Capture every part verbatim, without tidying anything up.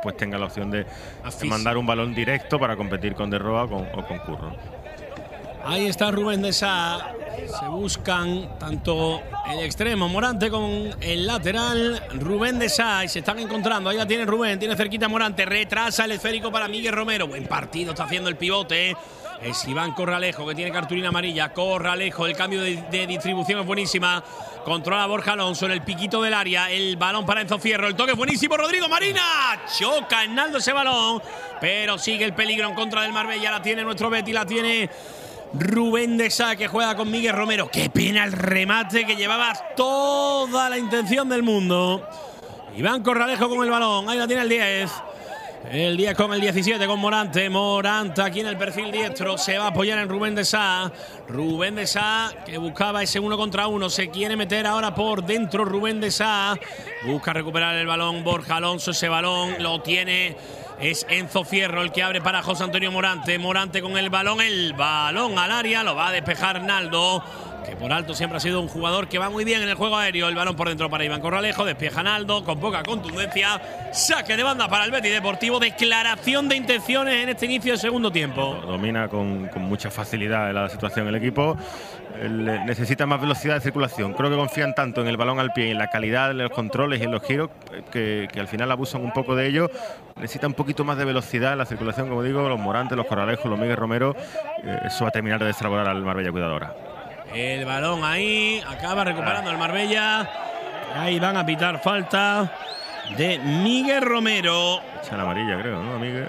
pues tenga la opción de, de mandar un balón directo para competir con De Roa o con, o con Curro. Ahí está Rubén de Sá. Se buscan tanto el extremo Morante con el lateral Rubén de Sá y se están encontrando. Ahí la tiene Rubén, tiene cerquita Morante, retrasa el esférico para Miguel Romero. Buen partido está haciendo el pivote. Es Iván Corralejo, que tiene cartulina amarilla. Corralejo, el cambio de, de distribución es buenísima. Controla Borja Alonso en el piquito del área. El balón para Enzo Fierro. El toque es buenísimo. Rodrigo Marina. Choca en Naldo ese balón. Pero sigue el peligro en contra del Marbella. La tiene nuestro Betis, la tiene Rubén de Sá, que juega con Miguel Romero. Qué pena el remate, que llevaba toda la intención del mundo. Iván Corralejo con el balón. Ahí la tiene el diez. El diez con el diecisiete con Morante. Morante aquí en el perfil diestro. Se va a apoyar en Rubén de Sá. Rubén de Sá, que buscaba ese uno contra uno. Se quiere meter ahora por dentro Rubén de Sá. Busca recuperar el balón Borja Alonso. Ese balón lo tiene. Es Enzo Fierro el que abre para José Antonio Morante. Morante con el balón. El balón al área. Lo va a despejar Naldo, que por alto siempre ha sido un jugador que va muy bien en el juego aéreo. El balón por dentro para Iván Corralejo. Despeja Naldo con poca contundencia. Saque de banda para el Betis Deportivo. Declaración de intenciones en este inicio de segundo tiempo. Domina con, con mucha facilidad la situación el equipo. El, necesita más velocidad de circulación. Creo que confían tanto en el balón al pie y en la calidad de los controles y en los giros que, que al final abusan un poco de ello. Necesita un poquito más de velocidad en la circulación, como digo, los Morantes, los Corralejos, los Miguel Romero. Eh, eso va a terminar de desarrollar al Marbella Cuidadora. El balón ahí, acaba recuperando el Marbella. Ahí van a pitar falta de Miguel Romero. Echa la amarilla, creo, ¿no, Miguel?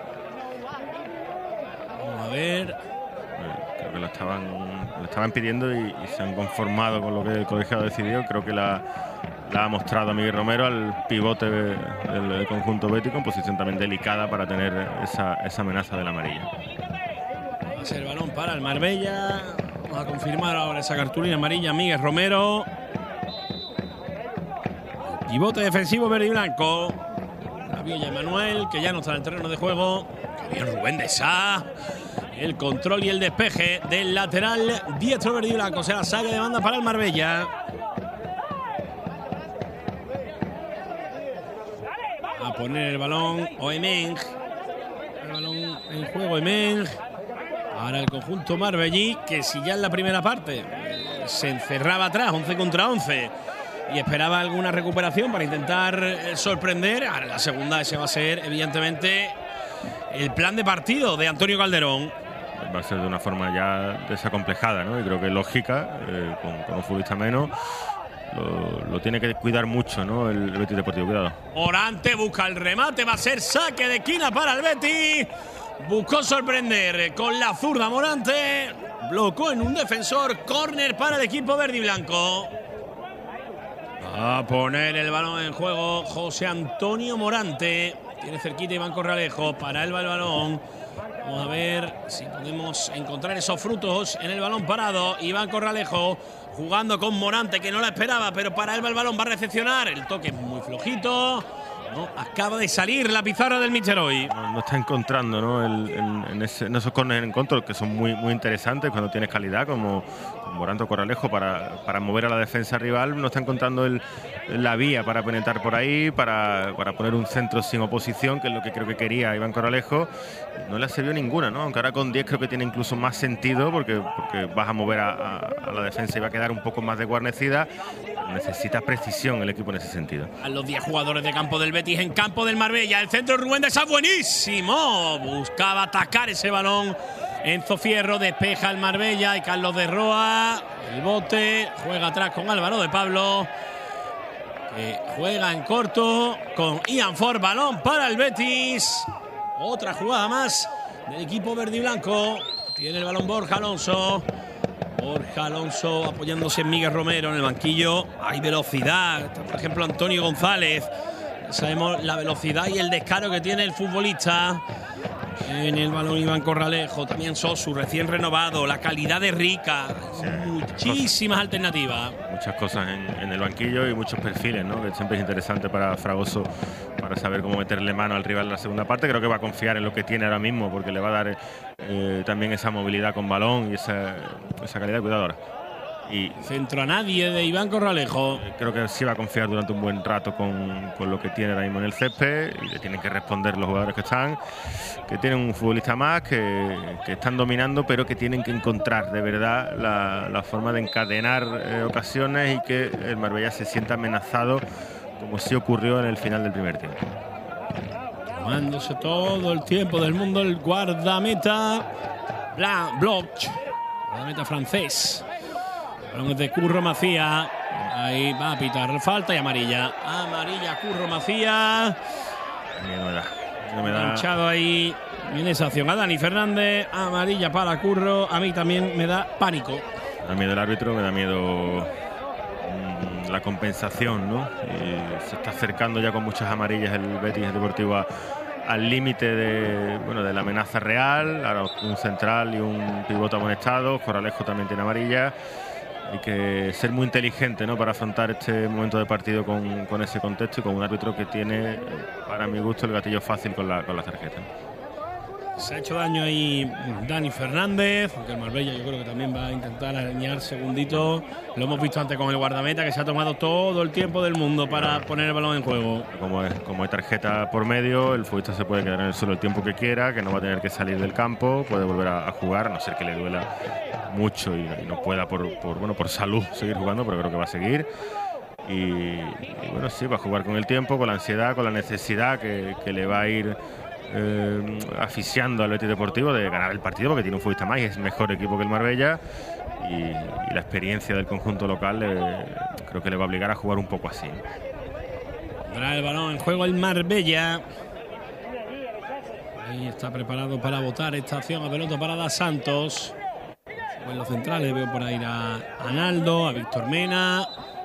Vamos a ver. Eh, creo que lo estaban, lo estaban pidiendo y, y se han conformado con lo que el colegiado decidió. Creo que la, la ha mostrado a Miguel Romero, al pivote del, del conjunto bético, en posición también delicada para tener esa, esa amenaza de la amarilla. Va a ser el balón para el Marbella. Vamos a confirmar ahora esa cartulina amarilla Miguel Romero. Pivote defensivo verde y blanco. Villa Emanuel, que ya no está en el terreno de juego. Qué bien Rubén de Sá. El control y el despeje del lateral diestro verde y blanco. Será saque de banda para el Marbella. A poner el balón Oemeng. El balón en juego Oemeng. Ahora el conjunto marbellí, que si ya en la primera parte se encerraba atrás, once contra once, y esperaba alguna recuperación para intentar eh, sorprender, ahora en la segunda ese va a ser evidentemente el plan de partido de Antonio Calderón. Va a ser de una forma ya desacomplejada, ¿no? Y creo que lógica, eh, con, con un futbolista menos. Lo, lo tiene que cuidar mucho, ¿no? El, el Betis Deportivo. Cuidado. Morante busca el remate, va a ser saque de esquina para el Betis. Buscó sorprender con la zurda Morante. Blocó en un defensor. Córner para el equipo verde y blanco. Va a poner el balón en juego José Antonio Morante. Tiene cerquita Iván Corralejo. Para él va el balón. Vamos a ver si podemos encontrar esos frutos en el balón parado. Iván Corralejo jugando con Morante, que no la esperaba, pero para él va el balón, va a recepcionar. El toque es muy flojito. No, acaba de salir la pizarra del míster hoy. No, no está encontrando, ¿no? El, el, en, ese, en esos corners en control, que son muy, muy interesantes cuando tienes calidad, como, como Morante o Corralejo, para, para mover a la defensa rival. No está encontrando el, la vía para penetrar por ahí, para, para poner un centro sin oposición, que es lo que creo que quería Iván Corralejo. No le ha servido ninguna, ¿no? Aunque ahora con diez creo que tiene incluso más sentido, porque, porque vas a mover a, a, a la defensa y va a quedar un poco más desguarnecida. Necesita precisión el equipo en ese sentido. A los diez jugadores de campo del Betis en campo del Marbella. El centro Rubén de Sá, buenísimo. Buscaba atacar ese balón. Enzo Fierro despeja el Marbella y Carlos de Roa. El bote juega atrás con Álvaro de Pablo, que juega en corto con Ian Ford. Balón para el Betis. Otra jugada más del equipo verde y blanco. Tiene el balón Borja Alonso. Borja Alonso apoyándose en Miguel Romero en el banquillo. Hay velocidad. Está, por ejemplo, Antonio González. Sabemos la velocidad y el descaro que tiene el futbolista. En el balón Iván Corralejo. También Sosu, recién renovado. La calidad de Rica. Sí, muchísimas cosas, alternativas. Muchas cosas en, en el banquillo y muchos perfiles, ¿no? Que siempre es interesante para Fragoso, para saber cómo meterle mano al rival en la segunda parte. Creo que va a confiar en lo que tiene ahora mismo, porque le va a dar eh, también esa movilidad con balón y esa, esa calidad cuidadora. Y centro a nadie de Iván Corralejo. Creo que sí va a confiar durante un buen rato con, con lo que tiene ahora mismo en el césped y le tienen que responder los jugadores que están, que tienen un futbolista más, que, que están dominando, pero que tienen que encontrar de verdad la, la forma de encadenar eh, ocasiones y que el Marbella se sienta amenazado, como sí ocurrió en el final del primer tiempo. Tomándose todo el tiempo del mundo el guardameta Bloch, guardameta francés. Balón de Curro Macías. Ahí va a pitar falta y amarilla. Amarilla Curro Macías. No me da. No me da. Enganchado ahí en esa acción a Dani Fernández. Amarilla para Curro. A mí también me da pánico. Me da miedo el árbitro, me da miedo mmm, la compensación, ¿no? Y se está acercando ya con muchas amarillas el Betis Deportivo a, al límite de, bueno, de la amenaza real. Ahora un central y un pivote amonestado. Corralejo también tiene amarilla. Hay que ser muy inteligente, ¿no?, para afrontar este momento de partido con, con ese contexto y con un árbitro que tiene, para mi gusto, el gatillo fácil con la, con la tarjeta. Se ha hecho daño ahí Dani Fernández, aunque el Marbella yo creo que también va a intentar arañar segundito. Lo hemos visto antes con el guardameta, que se ha tomado todo el tiempo del mundo para poner el balón en juego. Como, es, como hay tarjeta por medio, el futbolista se puede quedar en el suelo el tiempo que quiera, que no va a tener que salir del campo, puede volver a, a jugar, a no ser que le duela mucho y, y no pueda por, por, bueno, por salud seguir jugando, pero creo que va a seguir. Y, y bueno, sí, va a jugar con el tiempo, con la ansiedad, con la necesidad que, que le va a ir Eh, asfixiando al Betis Deportivo de ganar el partido, porque tiene un futbolista más y es mejor equipo que el Marbella, y, y la experiencia del conjunto local eh, creo que le va a obligar a jugar un poco así. Trae el balón en juego el Marbella. Ahí está preparado para votar esta acción a pelota parada Santos. En los centrales veo por ahí a Analdo, a Víctor Mena.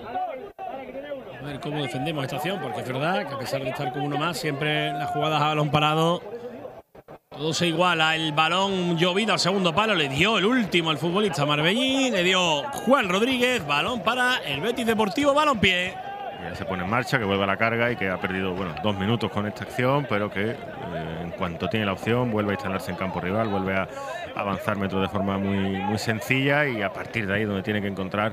A ver cómo defendemos esta acción, porque es verdad que a pesar de estar con uno más, siempre las jugadas a balón parado todo se iguala. El balón llovido al segundo palo, le dio el último el futbolista marbellín, le dio Juan Rodríguez, balón para el Betis Deportivo Balompié. Ya se pone en marcha, que vuelve a la carga y que ha perdido, bueno, dos minutos con esta acción, pero que eh, en cuanto tiene la opción vuelve a instalarse en campo rival, vuelve a avanzar metros de forma muy, muy sencilla, y a partir de ahí donde tiene que encontrar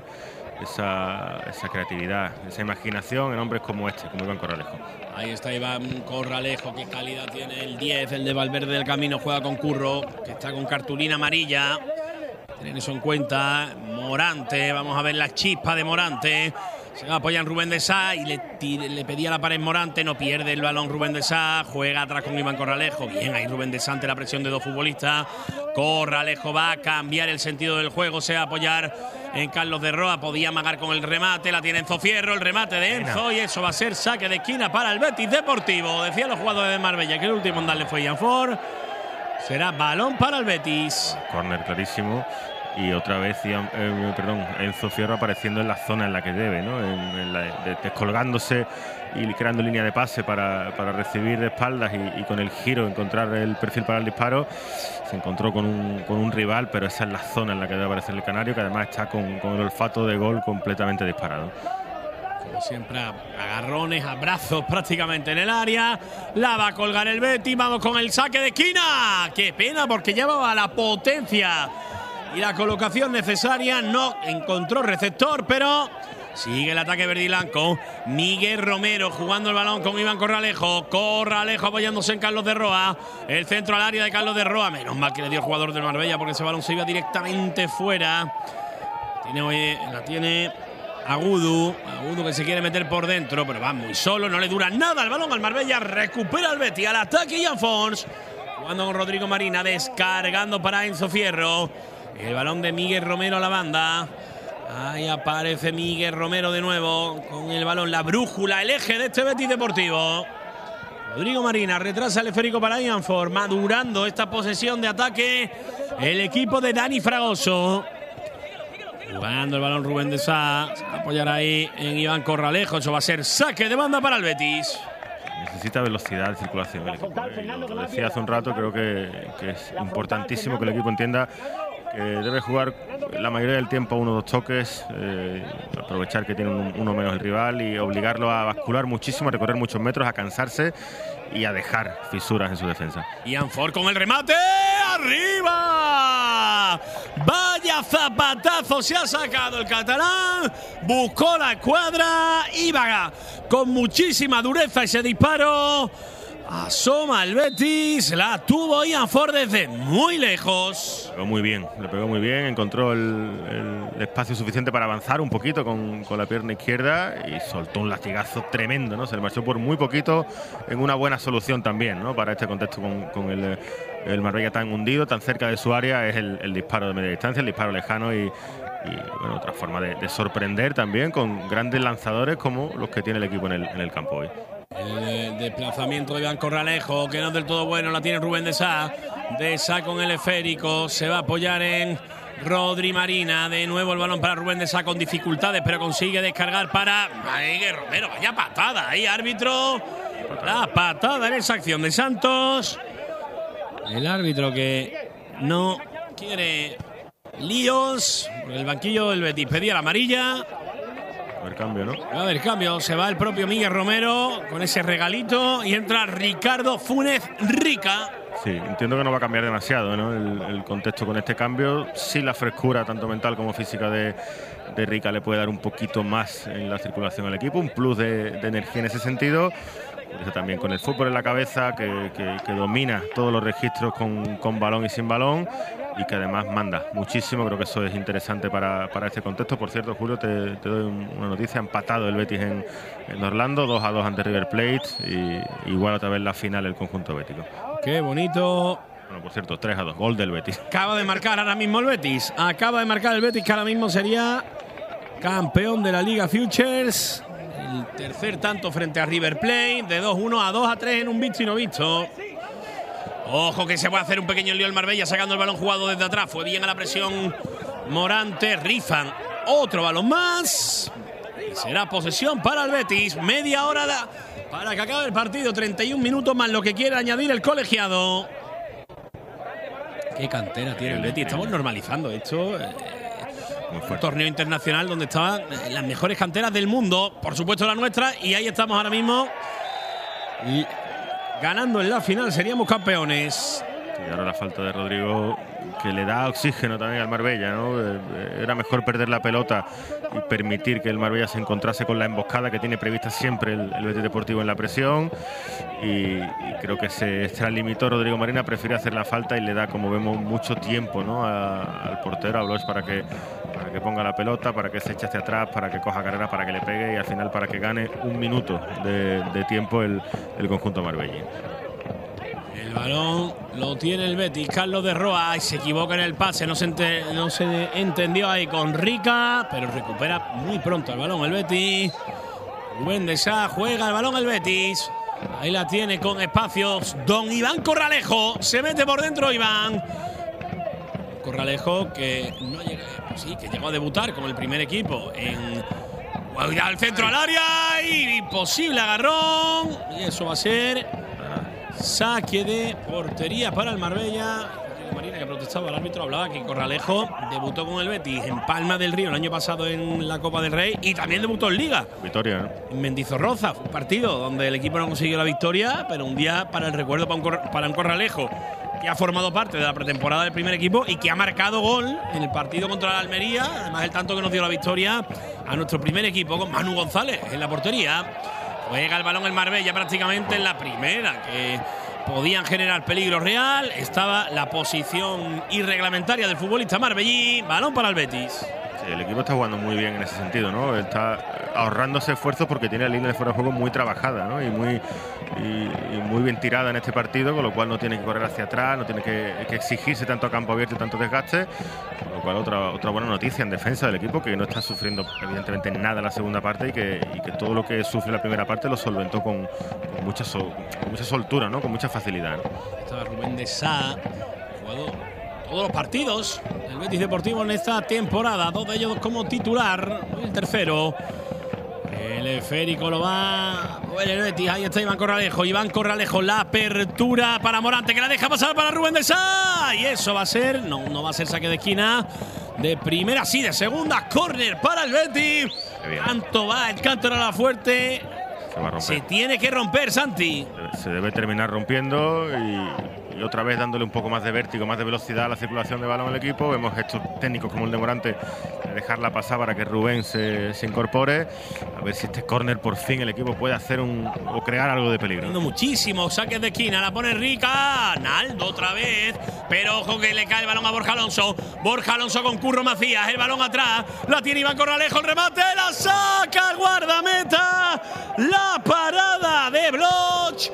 Esa, esa creatividad, esa imaginación en hombres como este, como Iván Corralejo. Ahí está Iván Corralejo, qué calidad tiene el diez, el de Valverde del Camino, juega con Curro, que está con cartulina amarilla. Tienen eso en cuenta. Morante, vamos a ver la chispa de Morante. Se va a apoyar en Rubén de Sá y le, tire, le pedía la pared Morante, no pierde el balón Rubén de Sá, juega atrás con Iván Corralejo. Bien ahí Rubén de Sá ante la presión de dos futbolistas. Corralejo va a cambiar el sentido del juego, se va a apoyar en Carlos de Roa, podía amagar con el remate, la tiene Enzo Fierro, el remate de Enzo, y eso va a ser saque de esquina para el Betis Deportivo. Decían los jugadores de Marbella que el último en darle fue Ian Ford. Será balón para el Betis. Córner clarísimo. Y otra vez, eh, perdón, Enzo Fierro apareciendo en la zona en la que debe, ¿no? En, en la, de, descolgándose y creando línea de pase para, para recibir de espaldas y, y con el giro encontrar el perfil para el disparo. Se encontró con un, con un rival, pero esa es la zona en la que debe aparecer el canario, que además está con, con el olfato de gol completamente disparado. Como siempre, agarrones, abrazos prácticamente en el área. La va a colgar el Betis. Vamos con el saque de esquina. Qué pena, porque llevaba la potencia y la colocación necesaria, no encontró receptor, pero sigue el ataque verde y blanco. Miguel Romero jugando el balón con Iván Corralejo. Corralejo apoyándose en Carlos de Roa. El centro al área de Carlos de Roa. Menos mal que le dio el jugador del Marbella, porque ese balón se iba directamente fuera. Tiene, oye, la tiene Agudu. Agudu que se quiere meter por dentro, pero va muy solo, no le dura nada el balón al Marbella. Recupera el Betis al ataque Ian Fons. Jugando con Rodrigo Marina, descargando para Enzo Fierro. El balón de Miguel Romero a la banda. Ahí aparece Miguel Romero de nuevo con el balón, la brújula, el eje de este Betis Deportivo. Rodrigo Marina retrasa el esférico para Ian Ford, madurando esta posesión de ataque el equipo de Dani Fragoso. Jugando el balón Rubén de Sá, se va a apoyar ahí en Iván Corralejo. Eso va a ser saque de banda para el Betis. Necesita velocidad de circulación el equipo. Lo decía hace un rato, creo que, que es importantísimo que el equipo entienda Que debe jugar la mayoría del tiempo uno o dos toques, eh, aprovechar que tiene un, uno menos el rival y obligarlo a bascular muchísimo, a recorrer muchos metros, a cansarse y a dejar fisuras en su defensa. Ian Ford con el remate. ¡Arriba! Vaya zapatazo se ha sacado el catalán. Buscó la escuadra. Iba con muchísima dureza ese disparo. Asoma el Betis, la tuvo Ian Ford desde muy lejos. Le pegó muy bien, le pegó muy bien, encontró el, el espacio suficiente para avanzar un poquito con, con la pierna izquierda y soltó un latigazo tremendo, ¿no? Se le marchó por muy poquito en una buena solución también, ¿no? Para este contexto con, con el, el Marbella tan hundido, tan cerca de su área, es el, el disparo de media distancia, el disparo lejano y, y bueno, otra forma de, de sorprender también con grandes lanzadores como los que tiene el equipo en el, en el campo hoy. El desplazamiento de Iván Corralejo, que no es del todo bueno, la tiene Rubén de Sá. De Sá con el esférico, se va a apoyar en Rodri Marina. De nuevo el balón para Rubén de Sá con dificultades, pero consigue descargar para Miguel Romero. Vaya patada ahí, árbitro. La patada en esa acción de Santos. El árbitro que no quiere líos. El banquillo del Betis pedía la amarilla. Va a haber cambio, ¿no? Va a haber cambio. Se va el propio Miguel Romero con ese regalito y entra Ricardo Funes Rica. Sí, entiendo que no va a cambiar demasiado, ¿no? El, el contexto con este cambio. Sí, la frescura, tanto mental como física de, de Rica, le puede dar un poquito más en la circulación al equipo, un plus de, de energía en ese sentido. Por eso también con el fútbol en la cabeza, que, que, que domina todos los registros con, con balón y sin balón, y que además manda muchísimo. Creo que eso es interesante para, para este contexto. Por cierto, Julio, te, te doy una noticia. Empatado el Betis en, en Orlando, dos a dos ante River Plate, y igual otra vez la final el conjunto bético. Qué bonito. Bueno, por cierto, tres a dos, gol del Betis. Acaba de marcar ahora mismo el Betis. Acaba de marcar el Betis, que ahora mismo sería campeón de la Liga Futures. El tercer tanto frente a River Plate, de dos uno a dos a tres en un visto y no visto. Ojo que se va a hacer un pequeño lío el Marbella sacando el balón jugado desde atrás. Fue bien a la presión Morante, rifan otro balón más. Y será posesión para el Betis. Media hora para que acabe el partido. treinta y un minutos más lo que quiere añadir el colegiado. Qué cantera tiene el Betis. Estamos normalizando esto. Un torneo internacional donde estaban las mejores canteras del mundo. Por supuesto la nuestra. Y ahí estamos ahora mismo. Y ganando en la final, seríamos campeones. Y ahora la falta de Rodrigo, que le da oxígeno también al Marbella, ¿no? Era mejor perder la pelota y permitir que el Marbella se encontrase con la emboscada que tiene prevista siempre el, el Betis Deportivo en la presión. Y, y creo que se extralimitó Rodrigo Marina, prefiere hacer la falta y le da, como vemos, mucho tiempo, ¿no? a, al portero, a Blois, para que, para que ponga la pelota, para que se eche hacia atrás, para que coja carrera, para que le pegue y al final para que gane un minuto de, de tiempo el, el conjunto marbellín. El balón lo tiene el Betis. Carlos de Roa, y se equivoca en el pase. No se, ente, no se entendió ahí con Rica, pero recupera muy pronto el balón el Betis. Rubén de Sá juega el balón el Betis. Ahí la tiene con espacios don Iván Corralejo. Se mete por dentro Iván Corralejo, que no llega, pues sí, que llegó a debutar con el primer equipo en al centro al área y imposible agarrón. Y eso va a ser saque de portería para el Marbella. Marina, que protestaba, el árbitro hablaba que Corralejo debutó con el Betis en Palma del Río el año pasado en la Copa del Rey y también debutó en Liga. Victoria, ¿no? En Mendizorroza, fue un partido donde el equipo no consiguió la victoria, pero un día para el recuerdo para un, Cor para un Corralejo que ha formado parte de la pretemporada del primer equipo y que ha marcado gol en el partido contra la Almería, además el tanto que nos dio la victoria a nuestro primer equipo con Manu González en la portería. Juega el balón el Marbella prácticamente en la primera, que podían generar peligro real. Estaba la posición irreglamentaria del futbolista marbellí. Balón para el Betis. Sí, el equipo está jugando muy bien en ese sentido, ¿no? Está ahorrándose esfuerzos porque tiene la línea de fuera de juego muy trabajada, ¿no? Y muy, y, y muy bien tirada en este partido, con lo cual no tiene que correr hacia atrás, no tiene que, que exigirse tanto a campo abierto y tanto desgaste. Con lo cual otra, otra buena noticia en defensa del equipo, que no está sufriendo evidentemente nada en la segunda parte y que, y que todo lo que sufre la primera parte lo solventó con, con, mucha, sol, con mucha soltura, ¿no? Con mucha facilidad, ¿no? Estaba Rubén de Sá, jugador todos los partidos del Betis Deportivo en esta temporada, dos de ellos como titular, el tercero El esférico lo va. Bueno, el Betis, ahí está Iván Corralejo. Iván Corralejo, la apertura para Morante, que la deja pasar para Rubén de Sá. Y eso va a ser, no, no va a ser saque de esquina. De primera, sí, de segunda, córner para el Betis. Tanto va el cántaro a la fuerte. Se va a romper. Se tiene que romper, Santi. Se debe terminar rompiendo y, y otra vez dándole un poco más de vértigo, más de velocidad a la circulación de balón al equipo. Vemos gestos técnicos como el de Morante, de dejarla pasar para que Rubén se, se incorpore. A ver si este córner por fin el equipo puede hacer un o crear algo de peligro. Teniendo muchísimos saques de esquina, la pone Rica. Naldo otra vez, pero ojo que le cae el balón a Borja Alonso. Borja Alonso con Curro Macías, el balón atrás, la tiene Iván Corralejo, el remate, la saca el guardameta. La parada de Bloch.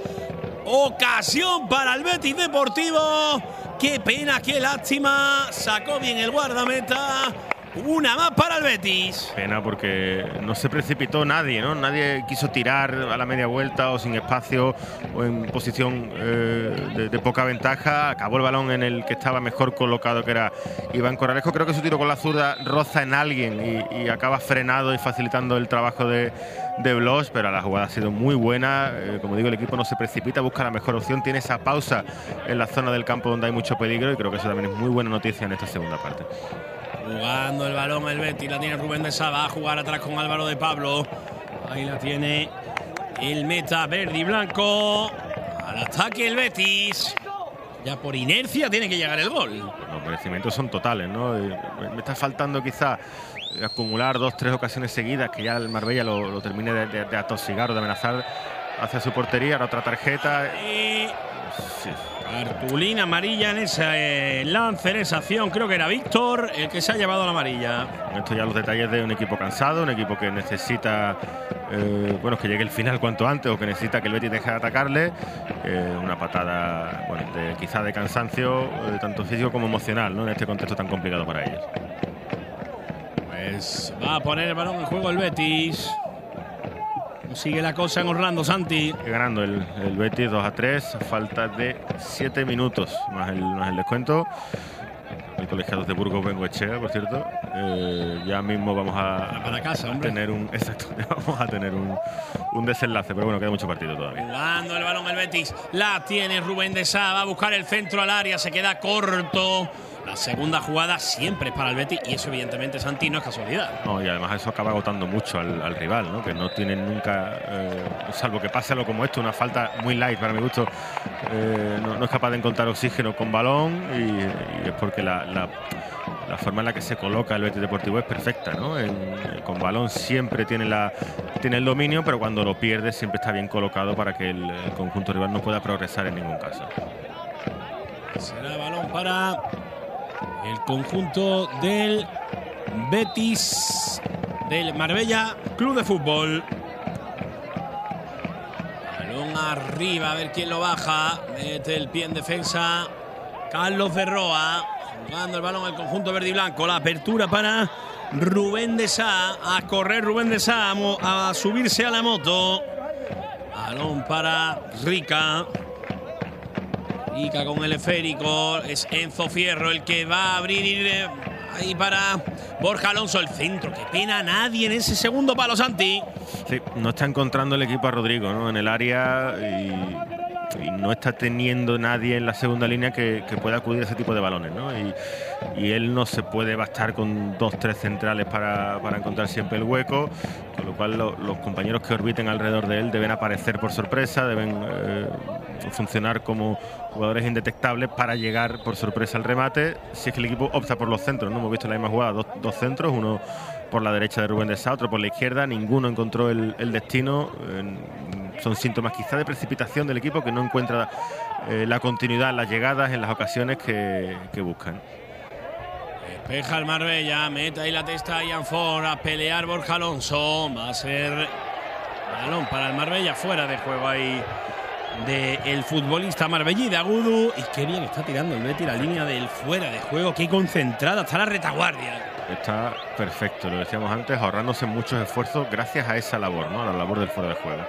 Ocasión para el Betis Deportivo. Qué pena, qué lástima. Sacó bien el guardameta. Una más para el Betis. Pena porque no se precipitó nadie, ¿no? Nadie quiso tirar a la media vuelta o sin espacio o en posición eh, de, de poca ventaja. Acabó el balón en el que estaba mejor colocado, que era Iván Corralejo. Creo que su tiro con la zurda roza en alguien y, y acaba frenado y facilitando el trabajo de, de Bloch, pero la jugada ha sido muy buena. Eh, como digo, el equipo no se precipita, busca la mejor opción, tiene esa pausa en la zona del campo donde hay mucho peligro y creo que eso también es muy buena noticia en esta segunda parte. Jugando el balón el Betis, la tiene Rubén de Sá, va a jugar atrás con Álvaro de Pablo. Ahí la tiene el meta verde y blanco. Al ataque el Betis. Ya por inercia tiene que llegar el gol. Los merecimientos son totales, ¿no? Me está faltando quizá acumular dos, tres ocasiones seguidas que ya el Marbella lo, lo termine de, de, de atosigar o de amenazar hacia su portería. Ahora otra tarjeta. Y... sí. Cartulina amarilla en ese eh, lance, en esa acción. Creo que era Víctor el que se ha llevado la amarilla. Esto ya los detalles de un equipo cansado, un equipo que necesita eh, bueno, que llegue el final cuanto antes o que necesita que el Betis deje de atacarle. Eh, una patada, bueno, de, quizá de cansancio, eh, tanto físico como emocional, ¿no? En este contexto tan complicado para ellos. Pues va a poner el balón en juego el Betis. Sigue la cosa en Orlando, Santi. Ganando el, el Betis dos a tres, a falta de siete minutos, más el, más el descuento. El colegiado de Burgos Bengoechea, por cierto. Eh, ya mismo vamos a, para casa, hombre. tener un exacto, vamos a tener un, un desenlace, pero bueno, queda mucho partido todavía. Jugando el balón el Betis, la tiene Rubén de Sá, va a buscar el centro al área, se queda corto. La segunda jugada siempre es para el Betis y eso evidentemente, Santi, no es casualidad. No, y además eso acaba agotando mucho al, al rival, ¿no? Que no tienen nunca, eh, salvo que pase algo como esto, una falta muy light para mi gusto, eh, no, no es capaz de encontrar oxígeno con balón y, y es porque la, la, la forma en la que se coloca el Betis Deportivo es perfecta, ¿no? En, con balón siempre tiene, la, tiene el dominio, pero cuando lo pierde siempre está bien colocado para que el, el conjunto rival no pueda progresar en ningún caso. Será balón para el conjunto del Betis, del Marbella Club de Fútbol. Balón arriba, a ver quién lo baja. Mete el pie en defensa Carlos Berroa. Jugando el balón al conjunto verde y blanco. La apertura para Rubén de Sá. A correr Rubén de Sá, a subirse a la moto. Balón para Rica. Rica con el esférico, es Enzo Fierro el que va a abrir eh, ahí para Borja Alonso, el centro. Qué pena, nadie en ese segundo palo, Santi. Sí, no está encontrando el equipo a Rodrigo, ¿no? En el área y, y no está teniendo nadie en la segunda línea que, que pueda acudir a ese tipo de balones, ¿no? Y, y él no se puede bastar con dos, tres centrales para, para encontrar siempre el hueco, con lo cual lo, los compañeros que orbiten alrededor de él deben aparecer por sorpresa, deben eh, funcionar como jugadores indetectables para llegar por sorpresa al remate, si es que el equipo opta por los centros, ¿no? Hemos visto en la misma jugada dos, dos centros, uno por la derecha de Rubén de Sá, otro por la izquierda, ninguno encontró el, el destino. Eh, son síntomas quizá de precipitación del equipo que no encuentra eh, la continuidad en las llegadas, en las ocasiones que, que buscan. Despeja el Marbella, mete ahí la testa a Ian Ford, a pelear Borja Alonso, va a ser balón para el Marbella, fuera de juego ahí del futbolista marbellí de Agudu. Y qué bien está tirando el Betis la línea del fuera de juego, qué concentrada está la retaguardia. Está perfecto, lo decíamos antes, ahorrándose muchos esfuerzos gracias a esa labor, ¿no? A la labor del fuera de juego.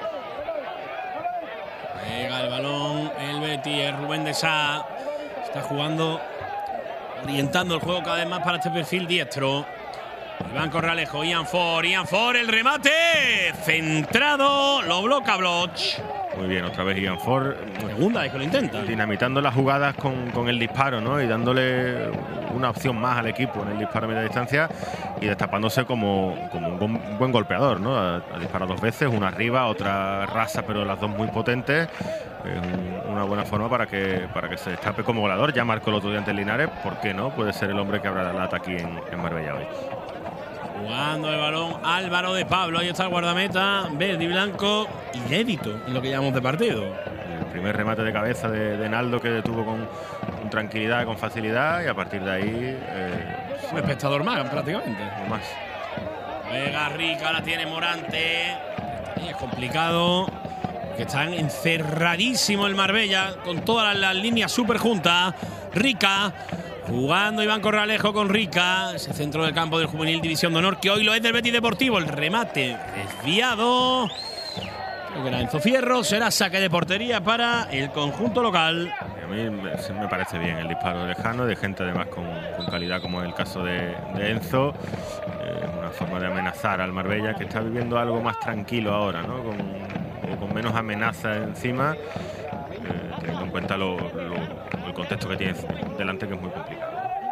Pega el balón el Betis, Rubén de Sá está jugando, orientando el juego cada vez más para este perfil diestro. Iván Corralejo, Ian Ford, Ian Ford, el remate centrado, lo bloca Bloch. Muy bien, otra vez Ian Ford. Segunda vez que lo intenta. Dinamitando las jugadas con, con el disparo, ¿no? Y dándole una opción más al equipo en el disparo a media distancia y destapándose como, como un buen, buen golpeador, ¿no? Ha, ha disparado dos veces, una arriba, otra rasa, pero las dos muy potentes. Es un, una buena forma para que, para que se destape como goleador. Ya marcó el otro día ante el Linares, ¿por qué no? Puede ser el hombre que abra la lata aquí en, en Marbella hoy. Jugando el balón Álvaro de Pablo. Ahí está el guardameta verde y blanco. Inédito en lo que llamamos de partido. El primer remate de cabeza de, de Naldo que detuvo con, con tranquilidad, con facilidad. Y a partir de ahí… Eh, un espectador más, prácticamente. O más. Vega Rica, la tiene Morante. Y es complicado. Que están encerradísimo el Marbella. Con todas las, las líneas súper juntas. Rica. Jugando Iván Corralejo con Rica, ese centro del campo del Juvenil División de Honor, que hoy lo es del Betis Deportivo. El remate desviado. Creo que era Enzo Fierro. Será saque de portería para el conjunto local. A mí me, me parece bien el disparo lejano, de gente además con, con calidad, como es el caso de, de Enzo. Es eh, una forma de amenazar al Marbella, que está viviendo algo más tranquilo ahora, ¿no? Con, con menos amenaza encima. Eh, teniendo en cuenta lo, lo, el contexto que tiene delante, que es muy complicado.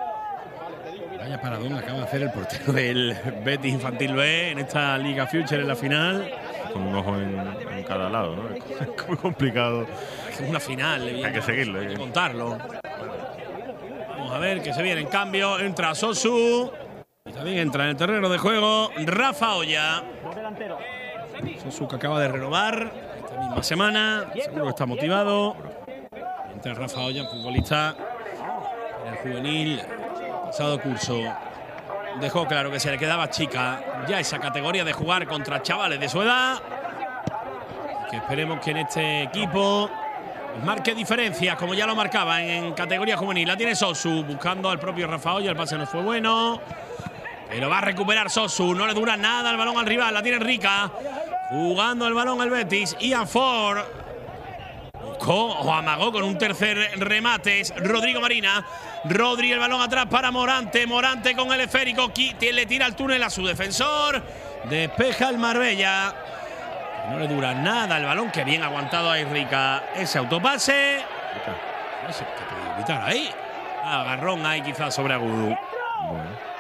Vaya paradón acaba de hacer el portero del Betis Infantil B en esta Liga Future en la final. Con un ojo en, en cada lado, ¿no? Es muy complicado. Es una final, hay que seguirlo. Hay que contarlo. Vamos a ver que se viene en cambio. Entra Sosu. Y también entra en el terreno de juego Rafa Olla. Sosu, que acaba de renovar esta misma semana. Seguro que está motivado. Entra Rafa Olla, futbolista en el juvenil. Pasado curso dejó claro que se le quedaba chica ya esa categoría de jugar contra chavales de su edad. Que esperemos que en este equipo marque diferencias, como ya lo marcaba en, en categoría juvenil. La tiene Sosu buscando al propio Rafa Olla. El pase no fue bueno, pero va a recuperar Sosu. No le dura nada el balón al rival. La tiene Rica. Jugando el balón al Betis. Ian Ford buscó o amagó con un tercer remate. Es Rodrigo Marina. Rodri, el balón atrás para Morante. Morante con el esférico. Le tira el túnel a su defensor. Despeja el Marbella. No le dura nada el balón. Que bien aguantado ahí Rica. Ese autopase. No sé qué puede evitar ahí. Agarrón ahí quizás sobre Agudu. Bueno.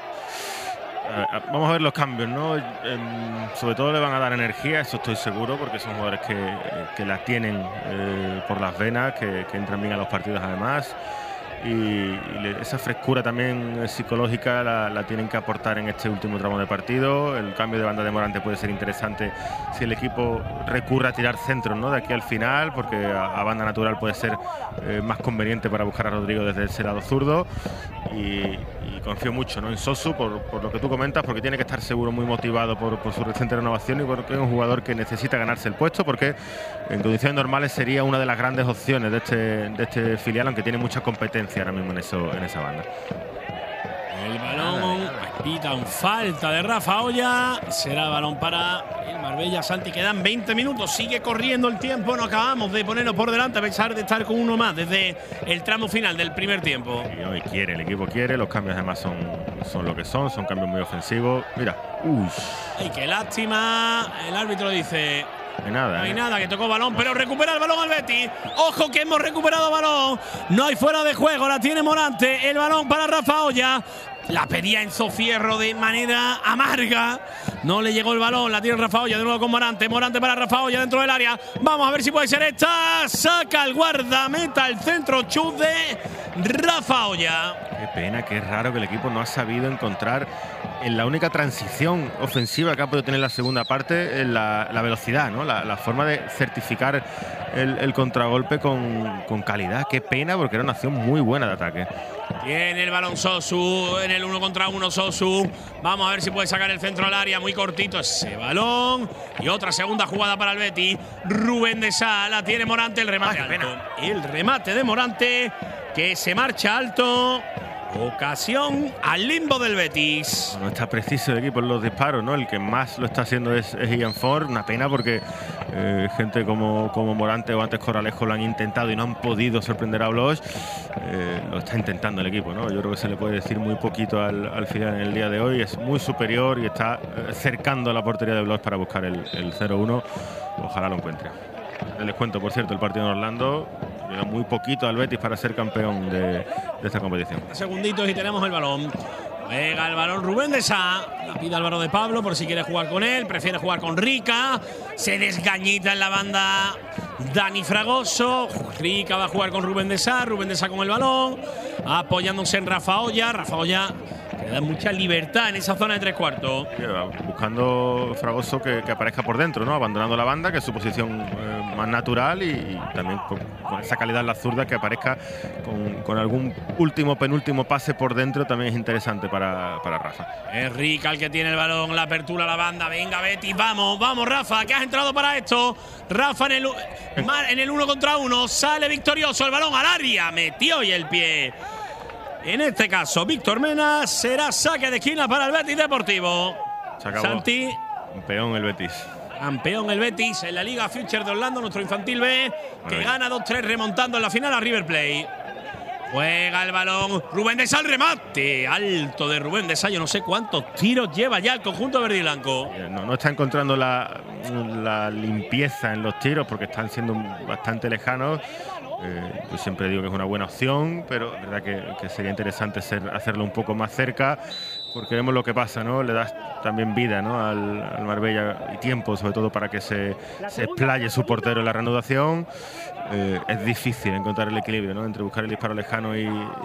Vamos a ver los cambios, ¿no? Eh, sobre todo le van a dar energía, eso estoy seguro, porque son jugadores que, que la tienen eh, por las venas, que, que entran bien a los partidos además. Y, y le, esa frescura también psicológica la, la tienen que aportar en este último tramo de partido. El cambio de banda de Morante puede ser interesante si el equipo recurre a tirar centros, ¿no? De aquí al final, porque a, a banda natural puede ser eh, más conveniente para buscar a Rodrigo desde ese lado zurdo. Y, y confío mucho, ¿no? En Sosu, por, por lo que tú comentas, porque tiene que estar seguro, muy motivado por, por su reciente renovación, y porque es un jugador que necesita ganarse el puesto, porque en condiciones normales sería una de las grandes opciones de este, de este filial, aunque tiene mucha competencia ahora mismo en, eso, en esa banda. El balón, pita un falta de Rafa Olla. Será el balón para el Marbella. Santi, quedan veinte minutos. Sigue corriendo el tiempo. No acabamos de ponernos por delante a pesar de estar con uno más desde el tramo final del primer tiempo. Y hoy quiere, el equipo quiere. Los cambios además son, son lo que son. Son cambios muy ofensivos. Mira. Uy. Ay, qué lástima. El árbitro dice… No hay nada, no hay ¿eh? nada, que tocó balón, pero recupera el balón al Betis. Ojo que hemos recuperado balón. No hay fuera de juego, la tiene Morante. El balón para Rafa Olla. La pedía Enzo Fierro de manera amarga. No le llegó el balón, la tiene Rafa Olla de nuevo con Morante. Morante para Rafa Olla dentro del área. Vamos a ver si puede ser esta. Saca el guardameta, el centro chut de Rafa Olla. Qué pena, qué raro que el equipo no ha sabido encontrar en la única transición ofensiva que ha podido tener la segunda parte, la, la velocidad, ¿no? La, la forma de certificar el, el contragolpe con, con calidad. Qué pena, porque era una acción muy buena de ataque. Tiene el balón Sosu, en el uno contra uno Sosu. Vamos a ver si puede sacar el centro al área, muy cortito ese balón. Y otra segunda jugada para el Betis. Rubén de Sá, la tiene Morante, el remate Ay, alto. El remate de Morante, que se marcha alto. Ocasión al limbo del Betis. No está preciso el equipo en los disparos, ¿no? El que más lo está haciendo es, es Ian Ford. Una pena porque eh, gente como, como Morante o antes Coralejo lo han intentado y no han podido sorprender a Bloch. Eh, lo está intentando el equipo, ¿no? Yo creo que se le puede decir muy poquito al, al final en el día de hoy. Es muy superior y está eh, cercando a la portería de Bloch para buscar el, el cero uno. Ojalá lo encuentre. Les cuento, por cierto, el partido en Orlando. Llega muy poquito al Betis para ser campeón de, de esta competición. Segunditos y tenemos el balón. Juega el balón Rubén de Sá. La pide Álvaro de Pablo por si quiere jugar con él. Prefiere jugar con Rica. Se desgañita en la banda Dani Fragoso. Rica va a jugar con Rubén de Sá. Rubén de Sá con el balón. Apoyándose en Rafa Olla. Rafa Olla le da mucha libertad en esa zona de tres cuartos. Buscando Fragoso que, que aparezca por dentro, ¿no? Abandonando la banda, que es su posición eh, más natural, y, y también con, con esa calidad en la zurda, que aparezca con, con algún último, penúltimo pase por dentro, también es interesante para, para Rafa. Es Rica el que tiene el balón, la apertura a la banda. Venga, Betis, vamos, vamos, Rafa, que has entrado para esto. Rafa en el, en el uno contra uno, sale victorioso, el balón al área, metió y el pie. En este caso, Víctor Mena, será saque de esquina para el Betis Deportivo. Se acabó. Santi. Campeón el Betis. Campeón el Betis en la Liga Future de Orlando, nuestro infantil B, que bueno, gana dos tres remontando en la final a River Plate. Juega el balón, Rubén de Sá, el remate alto de Rubén de Sá. Yo no sé cuántos tiros lleva ya el conjunto verde y blanco. No, no está encontrando la, la limpieza en los tiros porque están siendo bastante lejanos. Eh, yo siempre digo que es una buena opción, pero es verdad que, que sería interesante ser, hacerlo un poco más cerca, porque vemos lo que pasa, ¿no? Le das también vida, ¿no? al, al Marbella y tiempo, sobre todo para que se, se explaye su portero en la reanudación. Eh, es difícil encontrar el equilibrio, ¿no? Entre buscar el disparo lejano y,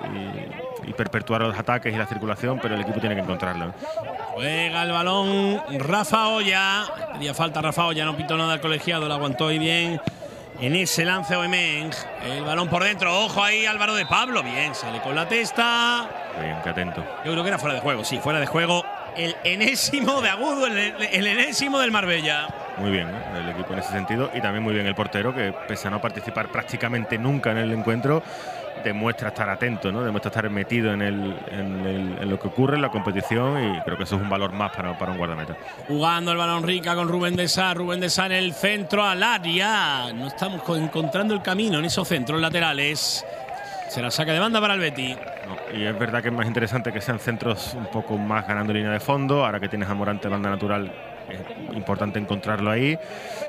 y, y perpetuar los ataques y la circulación, pero el equipo tiene que encontrarlo. Juega el balón Rafa Olla. Pedía falta Rafa Olla, no pitó nada al colegiado, lo aguantó y bien. En ese lance Oemeng, el balón por dentro, ojo ahí Álvaro de Pablo, bien, sale con la testa. Bien, qué atento. Yo creo que era fuera de juego, sí, fuera de juego. El enésimo de agudo, el, el enésimo del Marbella. Muy bien, ¿eh? El equipo en ese sentido, y también muy bien el portero, que pese a no participar prácticamente nunca en el encuentro, demuestra estar atento, ¿no? Demuestra estar metido en, el, en, el, en lo que ocurre en la competición, y creo que eso es un valor más para, para un guardameta. Jugando el balón Rica con Rubén de Sá, Rubén de Sá en el centro al área. No estamos encontrando el camino en esos centros laterales. Será saque de banda para el Betis. No, y es verdad que es más interesante que sean centros un poco más ganando línea de fondo. Ahora que tienes a Morante banda natural, es importante encontrarlo ahí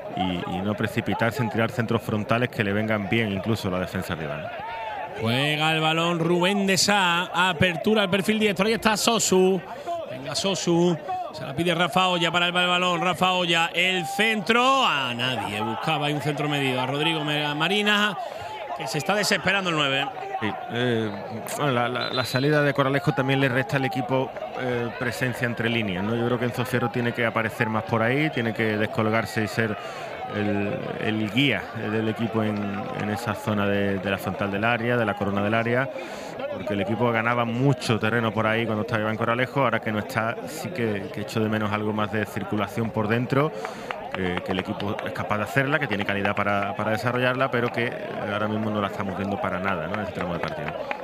y, y no precipitarse en tirar centros frontales que le vengan bien incluso a la defensa rival. Juega el balón Rubén de Sá, apertura al perfil diestro, ahí está Sosu. Venga Sosu, se la pide Rafa Olla para el balón, Rafa Olla, el centro, a nadie, buscaba ahí un centro medido, a Rodrigo Marina, que se está desesperando el nueve. Sí, eh, bueno, la, la, la salida de Coralejo también le resta al equipo eh, presencia entre líneas, ¿no? Yo creo que Enzo Fierro tiene que aparecer más por ahí, tiene que descolgarse y ser el, el guía del equipo en, en esa zona de, de la frontal del área, de la corona del área, porque el equipo ganaba mucho terreno por ahí cuando estaba Iván Coralejo. Ahora que no está, sí que, que echo de menos algo más de circulación por dentro. Que, que el equipo es capaz de hacerla, que tiene calidad para, para desarrollarla, pero que ahora mismo no la estamos viendo para nada, ¿no? En este tramo de partido.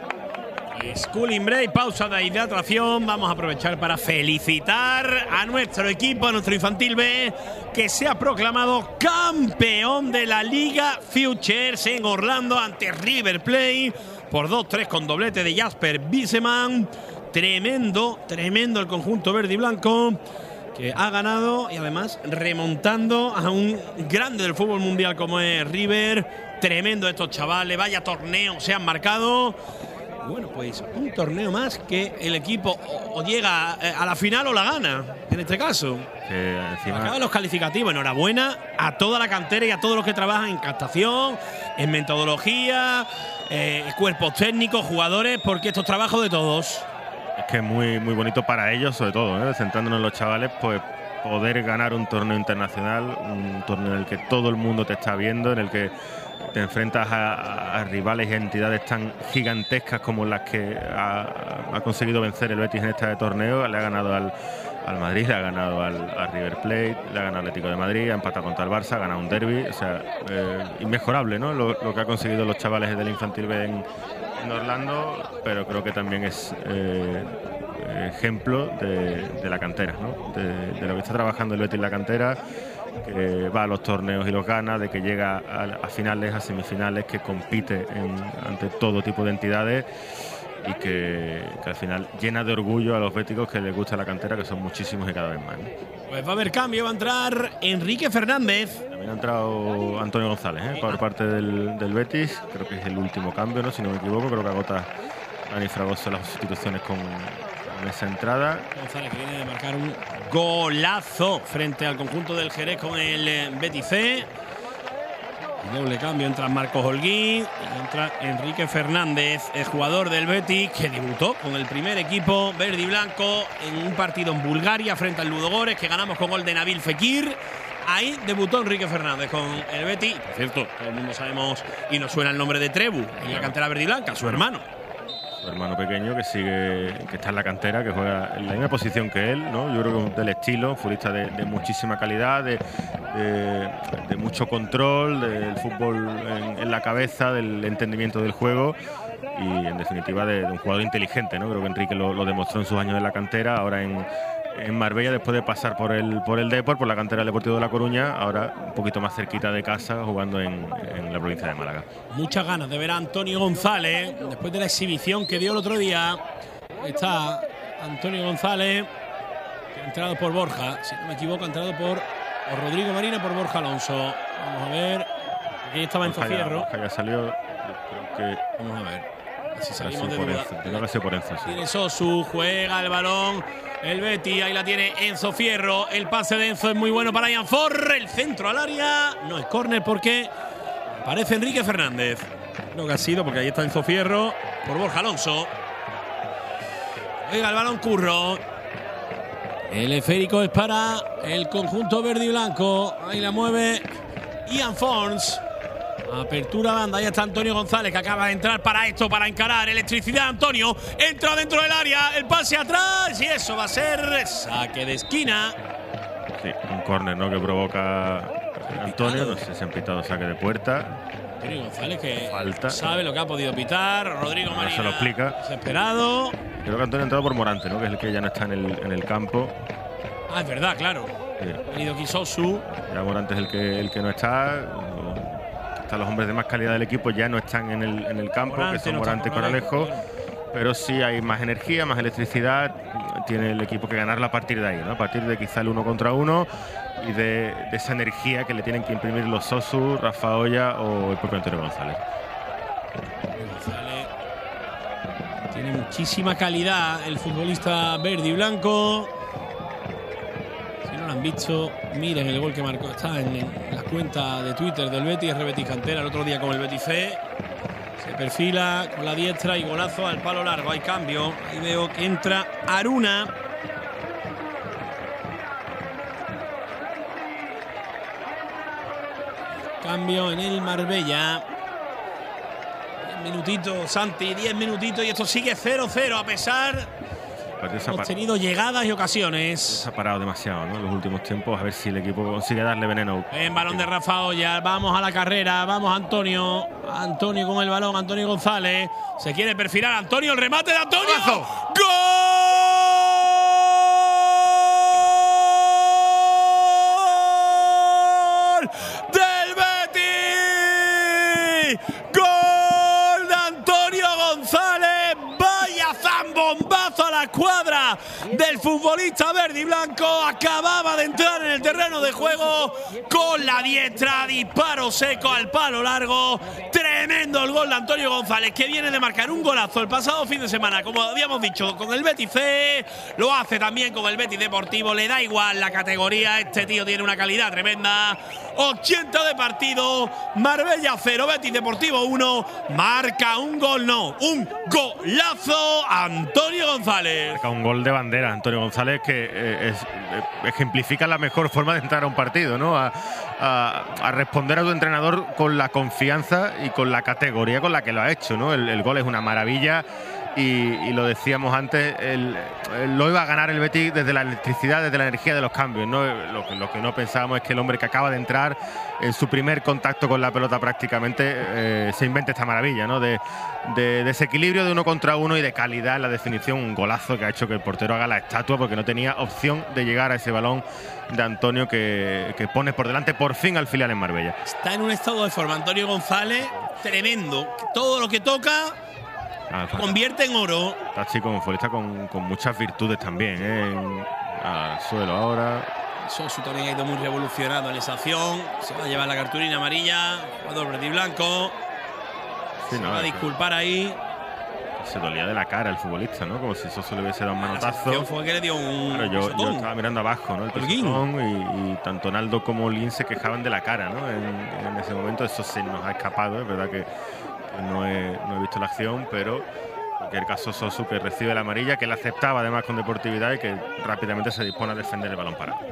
Schooling break, pausa de hidratación. Vamos a aprovechar para felicitar a nuestro equipo, a nuestro infantil B, que se ha proclamado campeón de la Liga Futures en Orlando ante River Plate por dos tres con doblete de Jasper Bisseman. Tremendo, tremendo el conjunto verde y blanco, que ha ganado y además remontando a un grande del fútbol mundial como es River. Tremendo estos chavales, vaya torneo se han marcado. Bueno, pues un torneo más que el equipo o, o llega a la final o la gana, en este caso. Eh, encima... Acaban los calificativos. Enhorabuena a toda la cantera y a todos los que trabajan en captación, en metodología, eh, cuerpos técnicos, jugadores, porque esto es trabajo de todos. Es que es muy, muy bonito para ellos, sobre todo, ¿eh? Centrándonos en los chavales, pues poder ganar un torneo internacional, un torneo en el que todo el mundo te está viendo, en el que te enfrentas a, a rivales y a entidades tan gigantescas como las que ha, ha conseguido vencer el Betis en este torneo. Le ha ganado al, al Madrid, le ha ganado al, al River Plate, le ha ganado al Atlético de Madrid, ha empatado contra el Barça, ha ganado un derbi. O sea, eh, inmejorable, ¿no? Lo, lo que ha conseguido los chavales del Infantil B en, en Orlando, pero creo que también es eh, ejemplo de, de la cantera, ¿no? De, de lo que está trabajando el Betis en la cantera, que va a los torneos y los gana, de que llega a, a finales, a semifinales, que compite en, ante todo tipo de entidades y que, que al final llena de orgullo a los béticos que les gusta la cantera, que son muchísimos y cada vez más, ¿no? Pues va a haber cambio, va a entrar Enrique Fernández. También ha entrado Antonio González, ¿eh? Por parte del, del Betis, creo que es el último cambio, ¿no? Si no me equivoco, creo que agota Dani Fragoso las sustituciones con, con esa entrada. González, que viene de marcar un golazo frente al conjunto del Jerez con el Betis C. Y doble cambio, entra Marcos Holguín y entra Enrique Fernández, el jugador del Betis que debutó con el primer equipo verde y blanco en un partido en Bulgaria frente al Ludogorets, que ganamos con gol de Nabil Fekir. Ahí debutó Enrique Fernández con el Betis. Por cierto, todo el mundo sabemos y nos suena el nombre de Trebu en la cantera verde y blanca, su hermano. Su hermano pequeño que sigue, que está en la cantera, que juega en la misma posición que él, ¿no? Yo creo que del estilo, futbolista de, de muchísima calidad, de, de, de mucho control, del fútbol en, en la cabeza, del entendimiento del juego y en definitiva de, de un jugador inteligente, ¿no? Creo que Enrique lo, lo demostró en sus años en la cantera, ahora en, en Marbella, después de pasar por el por el Depor, por la cantera del Deportivo de La Coruña, ahora un poquito más cerquita de casa, jugando en, en la provincia de Málaga. Muchas ganas de ver a Antonio González después de la exhibición que dio el otro día. Está Antonio González, que ha entrado por Borja, si no me equivoco, ha entrado por o Rodrigo Marina por Borja Alonso. Vamos a ver. Aquí estaba Enzo Fierro. Borja ya salió. Creo que vamos a ver si salimos de por duda. Enzo. Tengo que ser por Enzo, sí. Tiene Sosu, juega el balón. El Betis, ahí la tiene Enzo Fierro. El pase de Enzo es muy bueno para Ian Forr. El centro al área. No es córner porque aparece Enrique Fernández. Lo que ha sido, porque ahí está Enzo Fierro por Borja Alonso. Juega el balón Curro. El esférico es para el conjunto verde y blanco. Ahí la mueve Ian Forns. Apertura banda, ahí está Antonio González, que acaba de entrar para esto, para encarar. Electricidad, Antonio, entra dentro del área, el pase atrás y eso va a ser saque de esquina. Sí, un córner, ¿no?, que provoca Antonio, no sé si han pitado saque de puerta. Antonio González, que falta, sabe lo que ha podido pitar. Rodrigo no Marina se lo explica. Desesperado. Creo que Antonio ha entrado por Morante, ¿no?, que es el que ya no está en el, en el campo. Ah, es verdad, claro. Sí. Ha venido aquí Sosu. Ya Morante es el que, el que no está. Hasta los hombres de más calidad del equipo ya no están en el, en el campo, Morante, que son no Morante y Coralejo. Pero sí hay más energía, más electricidad. Tiene el equipo que ganarla a partir de ahí, ¿no? A partir de quizá el uno contra uno y de, de esa energía que le tienen que imprimir los Sosu, Rafa Olla o el propio Antonio González. González tiene muchísima calidad el futbolista verde y blanco. Si no lo han visto, miren el gol que marcó. Está en, en la cuenta de Twitter del Betis, R Betis Cantera, el otro día con el Betis C. Se perfila con la diestra y golazo al palo largo. Hay cambio. Ahí veo que entra Aruna. Cambio en el Marbella. Diez minutitos, Santi, diez minutitos y esto sigue cero cero a pesar. Hemos tenido llegadas y ocasiones. Se ha parado demasiado, ¿no?, en los últimos tiempos. A ver si el equipo consigue darle veneno. En balón de Rafa Olla. Vamos a la carrera. Vamos Antonio. Antonio con el balón. Antonio González. Se quiere perfilar. Antonio. El remate de Antonio. ¡Gol! ¡Del Betis! ¡Gol de Antonio González! ¡Vaya zambombazo a la cuadra del futbolista verde y blanco! Acababa de entrar en el terreno de juego con la diestra, disparo seco al palo largo. Tremendo el gol de Antonio González, que viene de marcar un golazo el pasado fin de semana, como habíamos dicho, con el Betis C. Lo hace también con el Betis Deportivo. Le da igual la categoría, este tío tiene una calidad tremenda. ochenta de partido, Marbella cero, Betis Deportivo uno. Marca un gol, no, un golazo Antonio González. González. Marca un gol de bandera, Antonio González, que eh, es, eh, ejemplifica la mejor forma de entrar a un partido, ¿no? A, a, a responder a tu entrenador con la confianza y con la categoría con la que lo ha hecho, ¿no? El, el gol es una maravilla. Y, y lo decíamos antes, el, el, lo iba a ganar el Betis desde la electricidad, desde la energía de los cambios, ¿no? Lo, lo que no pensábamos es que el hombre que acaba de entrar en su primer contacto con la pelota prácticamente eh, se invente esta maravilla, ¿no? De, de desequilibrio de uno contra uno y de calidad en la definición, un golazo que ha hecho que el portero haga la estatua porque no tenía opción de llegar a ese balón de Antonio que, que pone por delante por fin al filial en Marbella. Está en un estado de forma Antonio González tremendo, todo lo que toca Ah, convierte en oro. Está chico como futbolista con, con muchas virtudes también, ¿eh? En, al suelo ahora. Sosu también ha ido muy revolucionado en esa acción. Se va a llevar la cartulina amarilla. Jugador verde y blanco. Sí, se no, va a disculpar que, ahí. Se dolía de la cara el futbolista, ¿no? Como si Sosu le hubiese dado un manotazo. La fue que le dio un. Claro, yo, yo estaba mirando abajo, ¿no? El pisotón, y, y tanto Naldo como Lin se quejaban de la cara, ¿no? En, en ese momento eso se nos ha escapado, es verdad que. No he, no he visto la acción, pero en cualquier caso Sosu, que recibe la amarilla, que la aceptaba además con deportividad y que rápidamente se dispone a defender el balón parado.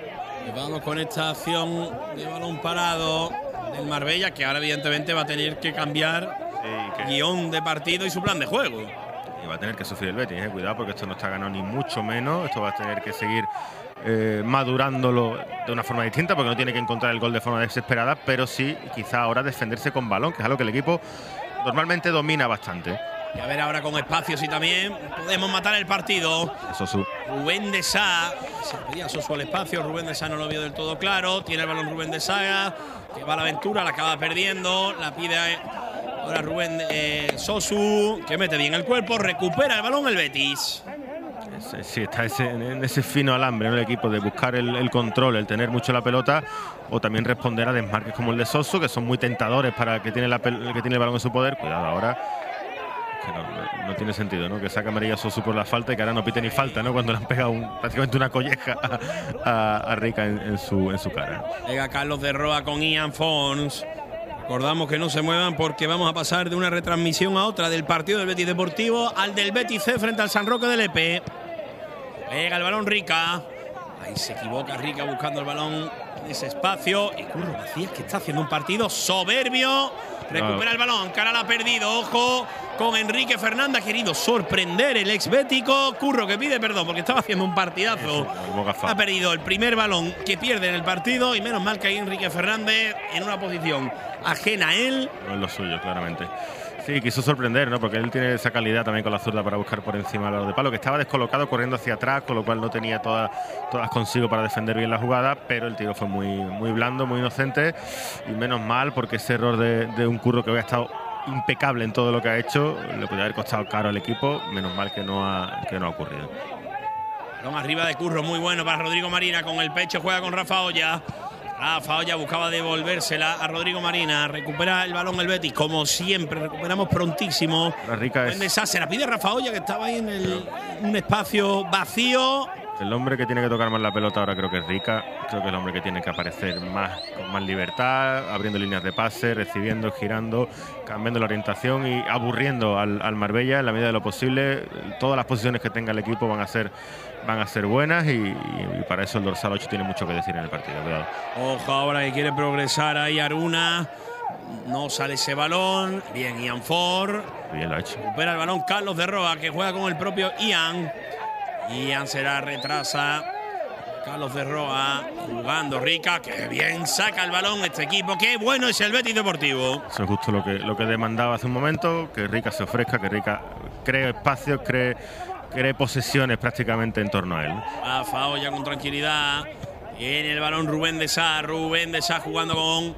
Y vamos con esta acción de balón parado del Marbella, que ahora evidentemente va a tener que cambiar sí, que guión de partido y su plan de juego. Y va a tener que sufrir el Betis, ¿eh? Cuidado, porque esto no está ganado ni mucho menos. Esto va a tener que seguir eh, madurándolo de una forma distinta, porque no tiene que encontrar el gol de forma desesperada, pero sí quizá ahora defenderse con balón, que es algo que el equipo normalmente domina bastante. Y a ver ahora con espacios y también podemos matar el partido. Sosu. Rubén de Sá. Se pedía Sosu al espacio. Rubén de Sá no lo vio del todo claro. Tiene el balón Rubén de Sá, que va a la aventura, la acaba perdiendo. La pide ahora Rubén eh, Sosu, que mete bien el cuerpo. Recupera el balón el Betis. Sí, está ese, en ese fino alambre, ¿no? El equipo de buscar el, el control, el tener mucho la pelota, o también responder a desmarques como el de Sosu, que son muy tentadores para el que tiene, la, el, que tiene el balón en su poder. Cuidado ahora, que no, no tiene sentido, ¿no? Que saca amarilla Sosu por la falta y que ahora no pite ni falta, ¿no? Cuando le han pegado un, prácticamente una colleja a, a, a Rica en, en, su, en su cara. Llega Carlos de Roa con Ian Fons. Recordamos que no se muevan porque vamos a pasar de una retransmisión a otra del partido del Betis Deportivo al del Betis C frente al San Roque de Lepe. Pega el balón Rica. Ahí se equivoca Rica buscando el balón en ese espacio. Y Curro Macías, que está haciendo un partido soberbio. Recupera el balón, cara la ha perdido. Ojo con Enrique Fernández. Ha querido sorprender el ex bético. Curro que pide perdón porque estaba haciendo un partidazo. Ha perdido el primer balón que pierde en el partido. Y menos mal que hay Enrique Fernández en una posición ajena a él. No es lo suyo, claramente. Sí, quiso sorprender, ¿no? Porque él tiene esa calidad también con la zurda para buscar por encima de palo, que estaba descolocado corriendo hacia atrás, con lo cual no tenía todas, todas consigo para defender bien la jugada, pero el tiro fue muy, muy blando, muy inocente, y menos mal porque ese error de, de un Curro que había estado impecable en todo lo que ha hecho, le podría haber costado caro al equipo, menos mal que no ha, que no ha ocurrido. Balón arriba de Curro, muy bueno para Rodrigo Marina, con el pecho juega con Rafa Olla. Rafa Olla buscaba devolvérsela a Rodrigo Marina. Recupera el balón el Betis, como siempre. Recuperamos prontísimo. La Rica es... Se la pide Rafa Olla, que estaba ahí en el, un espacio vacío. El hombre que tiene que tocar más la pelota ahora creo que es Rica. Creo que es el hombre que tiene que aparecer más, con más libertad, abriendo líneas de pase, recibiendo, girando, cambiando la orientación y aburriendo al, al Marbella en la medida de lo posible. Todas las posiciones que tenga el equipo van a ser, van a ser buenas y, y, y para eso el dorsal ocho tiene mucho que decir en el partido. Cuidado. Ojo ahora que quiere progresar ahí Aruna. No sale ese balón. Bien, Ian Ford. Bien lo ha hecho. Recupera el balón Carlos de Roa, que juega con el propio Ian. Ian será retrasa. Carlos de Roa jugando Rica. Que bien saca el balón este equipo. Qué bueno es el Betis Deportivo. Eso es justo lo que, lo que demandaba hace un momento. Que Rica se ofrezca, que Rica cree espacios, cree, cree posesiones prácticamente en torno a él. A Fao ya con tranquilidad. En el balón Rubén de Sá. Rubén de Sá jugando con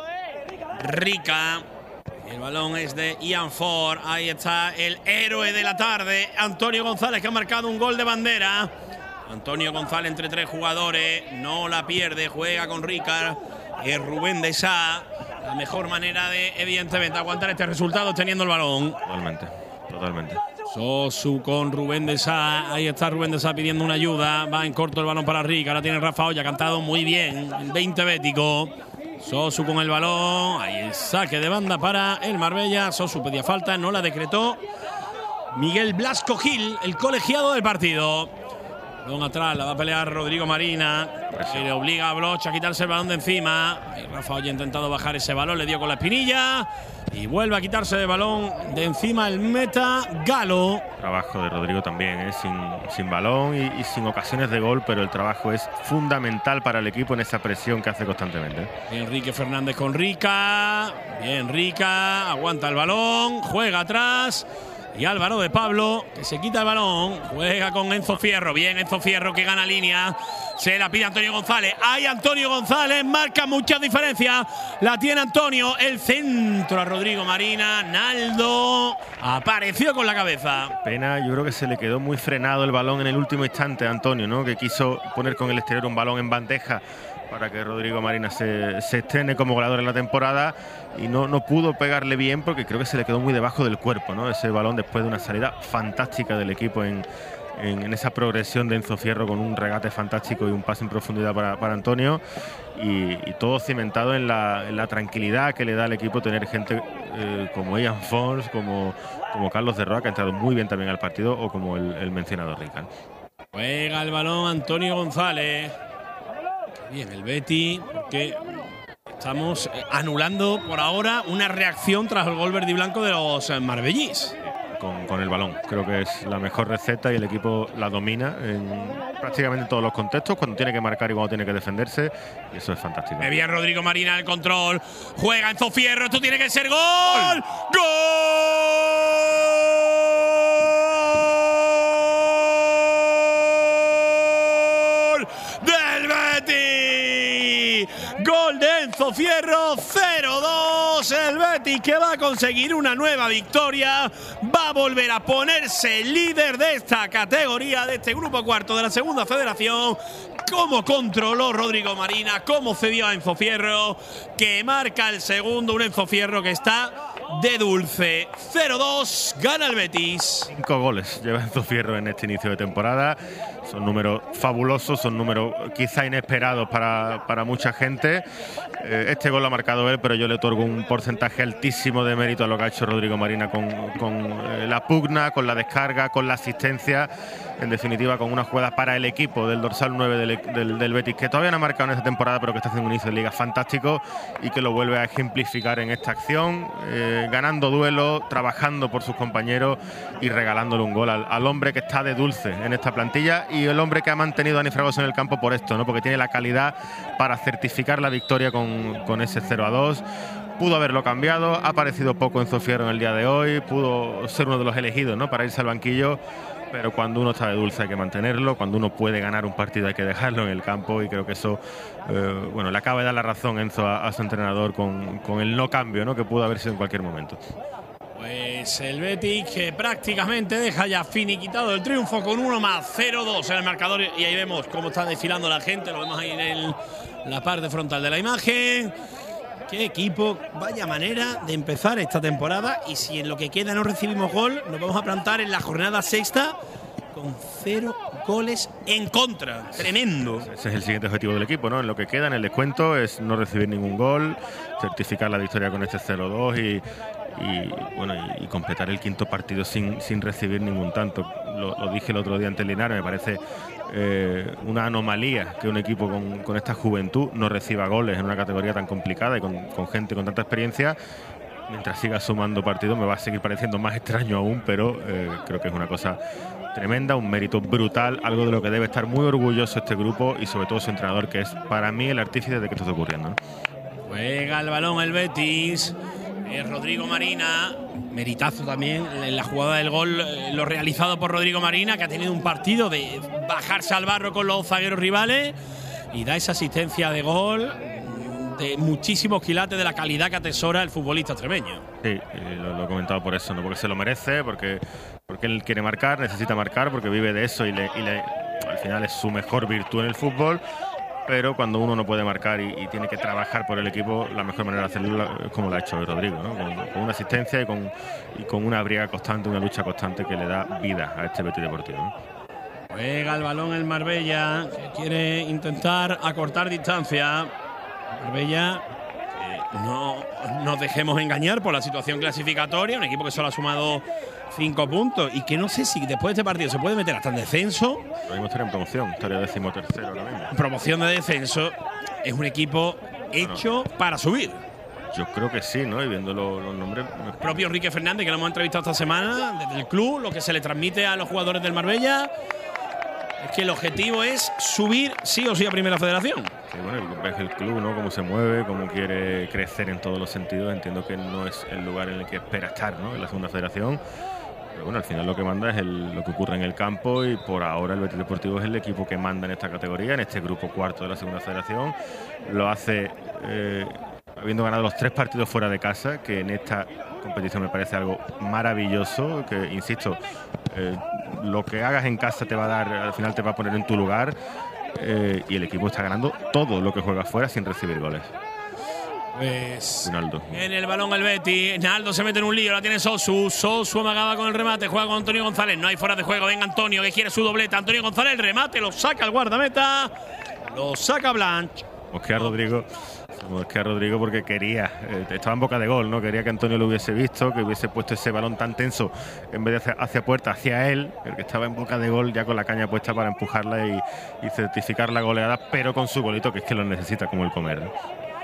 Rica. El balón es de Ian Ford. Ahí está el héroe de la tarde, Antonio González, que ha marcado un gol de bandera. Antonio González entre tres jugadores. No la pierde, juega con Rica. Es Rubén de Sá. La mejor manera de, evidentemente, aguantar este resultado teniendo el balón. Totalmente, totalmente. Sosu con Rubén de Sá. Ahí está Rubén de Sá pidiendo una ayuda. Va en corto el balón para Rica. Ahora tiene Rafa Olla, cantado muy bien. El veinte bético. Sosu con el balón. Ahí el saque de banda para el Marbella. Sosu pedía falta, no la decretó. Miguel Blasco Gil, el colegiado del partido. Balón atrás, la va a pelear Rodrigo Marina. Y le obliga a Bloch a quitarse el balón de encima. Y Rafa Oye ha intentado bajar ese balón, le dio con la espinilla. Y vuelve a quitarse el balón de encima el meta Galo. Trabajo de Rodrigo también, ¿eh? sin, sin balón y, y sin ocasiones de gol, pero el trabajo es fundamental para el equipo en esa presión que hace constantemente. Enrique Fernández con Rica. Bien, Rica. Aguanta el balón. Juega atrás. Y Álvaro de Pablo, que se quita el balón, juega con Enzo Fierro. Bien, Enzo Fierro que gana línea. Se la pide Antonio González. Hay Antonio González, marca muchas diferencias. La tiene Antonio. El centro a Rodrigo Marina. Naldo apareció con la cabeza. Pena, yo creo que se le quedó muy frenado el balón en el último instante a Antonio, ¿no? Que quiso poner con el exterior un balón en bandeja para que Rodrigo Marina se, se estrene como goleador en la temporada y no, no pudo pegarle bien porque creo que se le quedó muy debajo del cuerpo, ¿no? Ese balón después de una salida fantástica del equipo en, en, en esa progresión de Enzo Fierro con un regate fantástico y un pase en profundidad para, para Antonio y, y todo cimentado en la, en la tranquilidad que le da al equipo tener gente eh, como Ian Fons, como, como Carlos de Roa, que ha entrado muy bien también al partido, o como el, el mencionado Rican. Juega el balón Antonio González. Bien, el Betis, porque estamos anulando por ahora una reacción tras el gol verde y blanco de los marbellís. Con, con el balón, creo que es la mejor receta y el equipo la domina en prácticamente todos los contextos, cuando tiene que marcar y cuando tiene que defenderse, y eso es fantástico. Me bien Rodrigo Marina en el control, juega Enzo Fierro, esto tiene que ser gol. ¡Gol! ¡Del Betis! Gol de Enzo Fierro, cero dos. El Betis que va a conseguir una nueva victoria. Va a volver a ponerse líder de esta categoría, de este grupo cuarto de la segunda federación. Cómo controló Rodrigo Marina, cómo cedió a Enzo Fierro, que marca el segundo. Un Enzo Fierro que está de dulce. cero dos, gana el Betis. Cinco goles lleva Enzo Fierro en este inicio de temporada. Son números fabulosos, son números quizá inesperados para, para mucha gente. Eh, este gol lo ha marcado él, pero yo le otorgo un porcentaje altísimo de mérito a lo que ha hecho Rodrigo Marina con, con eh, la pugna, con la descarga, con la asistencia. En definitiva, con una jugada para el equipo del dorsal nueve del, del, del Betis, que todavía no ha marcado en esta temporada, pero que está haciendo un inicio de liga fantástico y que lo vuelve a ejemplificar en esta acción, eh, ganando duelos, trabajando por sus compañeros y regalándole un gol al, al hombre que está de dulce en esta plantilla y el hombre que ha mantenido a Dani Fragoso en el campo por esto, ¿no? Porque tiene la calidad para certificar la victoria con, con ese cero a dos. Pudo haberlo cambiado, ha aparecido poco Enzo Fierro en el día de hoy, pudo ser uno de los elegidos, ¿no?, para irse al banquillo. Pero cuando uno está de dulce hay que mantenerlo, cuando uno puede ganar un partido hay que dejarlo en el campo y creo que eso, eh, bueno, le acaba de dar la razón Enzo a, a su entrenador con, con el no cambio, ¿no?, que pudo haber sido en cualquier momento. Pues el Betis que prácticamente deja ya finiquitado el triunfo con uno más, cero dos en el marcador y ahí vemos cómo está desfilando la gente, lo vemos ahí en el, la parte frontal de la imagen. Qué equipo, vaya manera de empezar esta temporada y si en lo que queda no recibimos gol, nos vamos a plantar en la jornada sexta con cero goles en contra. Tremendo. Ese es el siguiente objetivo del equipo, ¿no? En lo que queda en el descuento es no recibir ningún gol, certificar la victoria con este cero dos y, y bueno y, y completar el quinto partido sin, sin recibir ningún tanto. Lo, lo dije el otro día ante el Linares, me parece eh, una anomalía que un equipo con, con esta juventud no reciba goles en una categoría tan complicada y con, con gente con tanta experiencia. Mientras siga sumando partidos me va a seguir pareciendo más extraño aún, pero eh, creo que es una cosa tremenda, un mérito brutal, algo de lo que debe estar muy orgulloso este grupo y sobre todo su entrenador, que es para mí el artífice de que esto esté ocurriendo, ¿no? Juega el balón el Betis. Es Rodrigo Marina, meritazo también en la jugada del gol, lo realizado por Rodrigo Marina, que ha tenido un partido de bajarse al barro con los zagueros rivales y da esa asistencia de gol de muchísimos quilates de la calidad que atesora el futbolista extremeño. Sí, lo, lo he comentado por eso, no porque se lo merece, porque, porque él quiere marcar, necesita marcar, porque vive de eso y, le, y le, al final es su mejor virtud en el fútbol. Pero cuando uno no puede marcar y, y tiene que trabajar por el equipo, la mejor manera de hacerlo es como lo ha hecho hoy Rodrigo, ¿no? Con, con una asistencia y con, y con una briga constante, una lucha constante que le da vida a este Betis Deportivo, ¿no? Juega el balón el Marbella, que quiere intentar acortar distancia. Marbella, que no nos dejemos engañar por la situación clasificatoria, un equipo que solo ha sumado Cinco puntos. Y que no sé si después de este partido se puede meter hasta en descenso. Ahora mismo estaría en promoción, estaría decimotercero ahora mismo. Promoción de descenso. Es un equipo hecho bueno, para subir. Yo creo que sí, ¿no? Y viendo los, los nombres… El propio Enrique Fernández, que lo hemos entrevistado esta semana, desde el club, lo que se le transmite a los jugadores del Marbella, es que el objetivo es subir sí o sí a Primera Federación. Sí, bueno, ves el club, ¿no? Cómo se mueve, cómo quiere crecer en todos los sentidos. Entiendo que no es el lugar en el que espera estar, ¿no? En la Segunda Federación. Pero bueno, al final lo que manda es el, lo que ocurre en el campo, y por ahora el Betis Deportivo es el equipo que manda en esta categoría, en este grupo cuarto de la Segunda Federación. Lo hace eh, habiendo ganado los tres partidos fuera de casa, que en esta competición me parece algo maravilloso, que insisto, eh, lo que hagas en casa te va a dar, al final te va a poner en tu lugar, eh, y el equipo está ganando todo lo que juega fuera sin recibir goles. Pues Naldo. En el balón el Betis. Naldo se mete en un lío, la tiene Sosu. Sosu amagaba con el remate, juega con Antonio González. No hay fuera de juego, venga Antonio, que quiere su dobleta. Antonio González, el remate, lo saca el guardameta, lo saca Blanch. Mosquea Rodrigo. Mosquea Rodrigo porque quería, eh, estaba en boca de gol, ¿no? Quería que Antonio lo hubiese visto, que hubiese puesto ese balón tan tenso en vez de hacia, hacia puerta, hacia él, el que estaba en boca de gol ya con la caña puesta para empujarla y, y certificar la goleada, pero con su golito, que es que lo necesita como el comer, ¿no?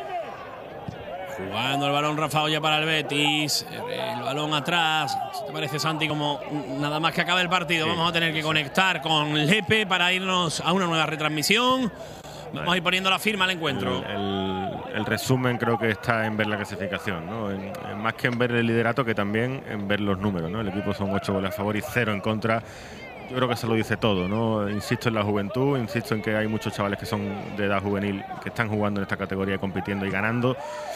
Jugando el balón Rafa Olla para el Betis. El balón atrás. ¿Te parece, Santi? Como nada más que acabe el partido, sí, vamos a tener que conectar con Lepe para irnos a una nueva retransmisión. Vamos a ir poniendo la firma al encuentro. El, el, el resumen creo que está en ver la clasificación, ¿no? En, en más que en ver el liderato, que también en ver los números, ¿no? El equipo son ocho goles a favor y cero en contra. Yo creo que se lo dice todo, ¿no? Insisto en la juventud, insisto en que hay muchos chavales que son de edad juvenil, que están jugando en esta categoría, compitiendo y ganando.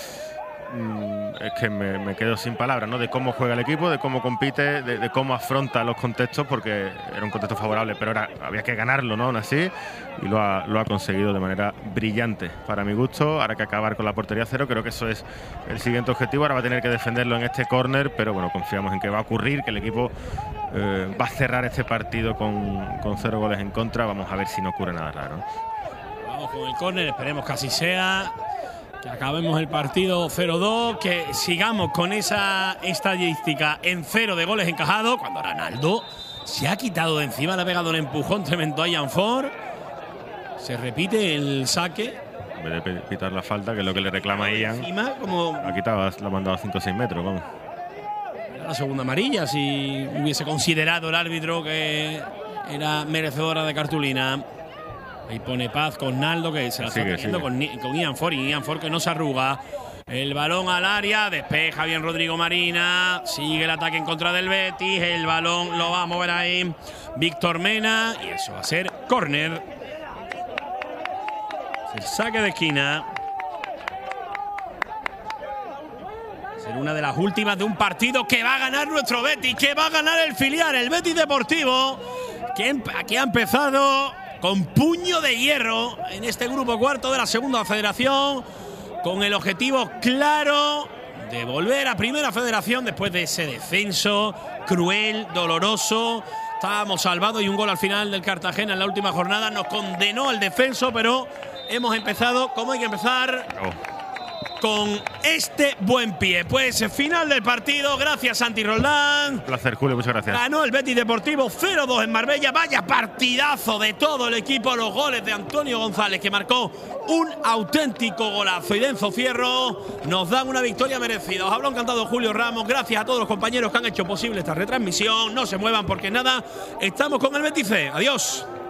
Es que me, me quedo sin palabras, ¿no? De cómo juega el equipo, de cómo compite, de, de cómo afronta los contextos, porque era un contexto favorable, pero ahora había que ganarlo, ¿no? Aún así, y lo ha, lo ha conseguido de manera brillante, para mi gusto. Ahora que acabar con la portería cero, creo que eso es el siguiente objetivo. Ahora va a tener que defenderlo en este córner, pero bueno, confiamos en que va a ocurrir, que el equipo eh, va a cerrar este partido con, con cero goles en contra. Vamos a ver si no ocurre nada raro. Vamos con el córner, esperemos que así sea. Que acabemos el partido cero dos, que sigamos con esa estadística en cero de goles encajados. Cuando Ronaldo se ha quitado de encima, le ha pegado un empujón tremendo a Ian Ford. Se repite el saque. En vez de pitar la falta, que es lo que le reclama a Ian, encima, como la quitaba, la ha mandado a cinco o seis metros, vamos. La segunda amarilla, si hubiese considerado el árbitro que era merecedora de cartulina. Ahí pone Paz con Naldo, que se la sigue, está teniendo con, con Ian Ford, y Ian Ford que no se arruga. El balón al área, despeja bien Rodrigo Marina, sigue el ataque en contra del Betis, el balón lo va a mover ahí Víctor Mena, y eso va a ser córner. El saque de esquina. Va a ser una de las últimas de un partido que va a ganar nuestro Betis, que va a ganar el filial, el Betis Deportivo, que, que ha empezado con puño de hierro en este grupo cuarto de la Segunda Federación, con el objetivo claro de volver a Primera Federación después de ese descenso cruel, doloroso. Estábamos salvados y un gol al final del Cartagena en la última jornada nos condenó al descenso, pero hemos empezado como hay que empezar. Oh. Con este buen pie. Pues final del partido. Gracias, Santi Roldán. Un placer, Julio, muchas gracias. Ganó el Betis Deportivo cero dos en Marbella. Vaya partidazo de todo el equipo. Los goles de Antonio González, que marcó un auténtico golazo, y de Enzo Fierro, nos dan una victoria merecida. Os habló encantado Julio Ramos. Gracias a todos los compañeros que han hecho posible esta retransmisión. No se muevan porque nada, estamos con el Betis C. Adiós.